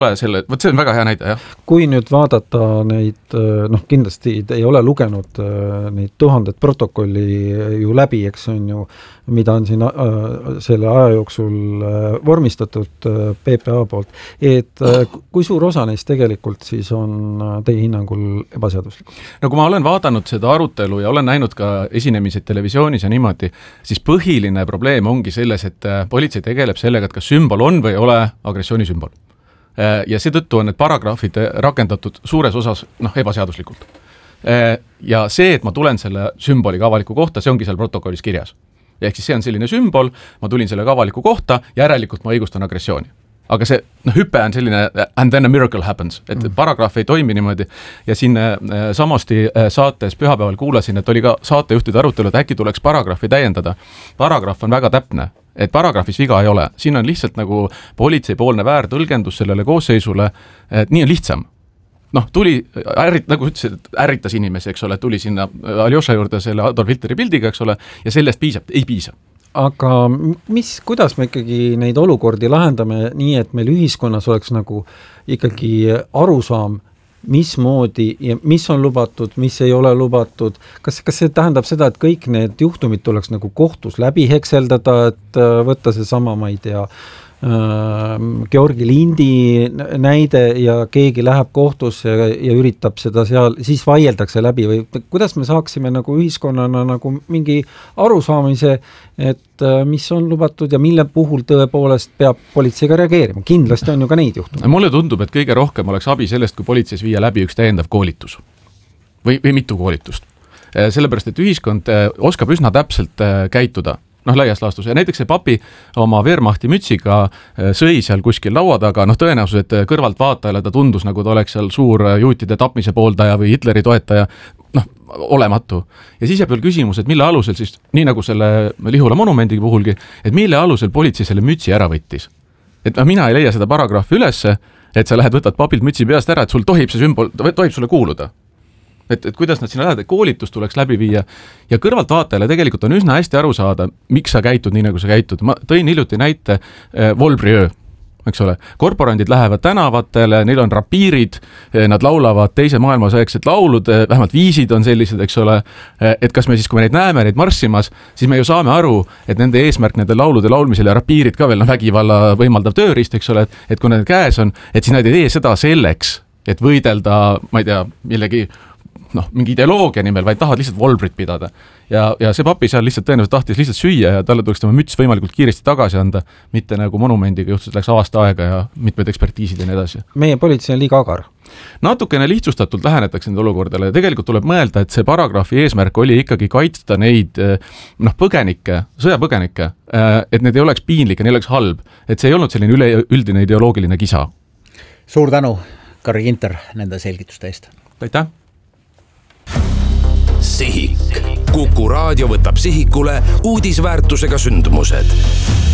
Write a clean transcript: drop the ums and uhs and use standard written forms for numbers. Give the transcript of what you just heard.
see on väga hea näide, jah. Kui nüüd vaadata neid, kindlasti te ei ole lugenud neid 1000 protokolli ju läbi, eks on ju, mida on siin selle aja jooksul vormistatud PPA poolt, et kui suur osa neist tegelikult siis on teie hinnangul ebaseaduslikud? No kui ma olen vaadanud seda arutelu ja olen näinud ka esinemised televisioonis ja niimoodi, siis põhiline probleem ongi selles, et politsei tegeleb sellega, et kas sümbol on või ei ole agressioonisümbol. Ja seetõttu on need paragrahvid rakendatud suures osas ebaseaduslikult. Ja see, et ma tulen selle sümboliga avaliku kohta, see ongi seal protokollis kirjas. Ehk siis see on selline sümbol, ma tulin sellega avaliku kohta, järelikult ma õigustan agressiooni. Aga see hüpe on selline and then a miracle happens, et paragrahv ei toimi niimoodi ja siin samuti saates pühapäeval kuulasin, et oli ka saatejuhtide arutelu, et äkki tuleks paragrahvi täiendada. Paragrahv on väga täpne, et paragrahvis viga ei ole. Siin on lihtsalt nagu politseipoolne väärtõlgendus sellele koosseisule, et nii on lihtsam. Tuli, nagu ütlesid, ärritas inimesi, eks ole, tuli sinna Aljoša juurde selle Adolf Hitleri pildiga, eks ole, ja sellest piisab, ei piisa. Aga kuidas me ikkagi neid olukordi lahendame nii, et meil ühiskonnas oleks nagu ikkagi arusaam, mismoodi ja mis on lubatud, mis ei ole lubatud. Kas see tähendab seda, et kõik need juhtumid tuleks nagu kohtus läbi hekseldada, et võtta see sama, ma ei tea, Georgi Lindi näide ja keegi läheb kohtusse ja üritab seda seal, siis vaieldakse läbi või kuidas me saaksime nagu ühiskonnana nagu mingi arusaamise, et mis on lubatud ja mille puhul tõepoolest peab politseiga reageerima. Kindlasti on ju ka neid juhtumeid. Mulle tundub, et kõige rohkem oleks abi sellest, kui politseis viia läbi üks täiendav koolitus või mitu koolitust. Sellepärast, et ühiskond oskab üsna täpselt käituda. Laias laastus. Ja näiteks see papi oma Wehrmachti mütsiga sõi seal kuskil laua taga, tõenäosus, et kõrvalt vaatajale ta tundus, nagu ta oleks seal suur juutide tapmise pooldaja või Hitleri toetaja, olematu. Ja siis jääb veel küsimus, et mille alusel siis, nii nagu selle Lihula monumendi puhulgi, et mille alusel politsei selle mütsi ära võttis. Et mina ei leia seda paragrahvi ülesse, et sa lähed, võtad papilt mütsi peast ära, et sul tohib see sümbol, tohib sulle kuuluda. Et kuidas nad sinna lähevad, et koolitus tuleks läbi viia ja kõrvalt vaatajale tegelikult on üsna hästi aru saada, miks sa käitud nii, nagu sa käitud. Ma tõin hiljuti näite Volbriöö, eks ole. Korporandid lähevad tänavatele, neil on rapiirid, nad laulavad teise maailmasõjaksed laulud, vähemalt viisid on sellised, eks ole, et kas me siis, kui me neid näeme, neid marssimas, siis me ju saame aru, et nende eesmärk nende laulude laulmisel ja rapiirid ka veel vägivalla võimaldav tööriist, eks ole, et kui need käes on, et siis nad ei tee seda selleks, et võidelda, ma ei tea, millegi mingi ideoloogia nimel, vaid tahavad lihtsalt Volbrit pidada. Ja see papi seal lihtsalt tõenäoliselt tahtis lihtsalt süüa ja talle tuleks tema müts võimalikult kiiresti tagasi anda, mitte nagu monumendiga juhtus, läks aasta aega ja mitmed ekspertiisid ja nii edasi. Meie politsei on liiga agar. Natukene lihtsustatult lähenetakse nende olukordale ja tegelikult tuleb mõelda, et see paragrahvi eesmärk oli ikkagi kaitsta neid põgenikke, sõjapõgenikke, et need ei oleks piinlik ja neil oleks halb, et see ei olnud selline üldine ideoloogiline kisa. Suur tänu, Karri Ginter, nende selgituste eest. Aitäh! Sihik. Kuku raadio võtab sihikule uudisväärtusega sündmused.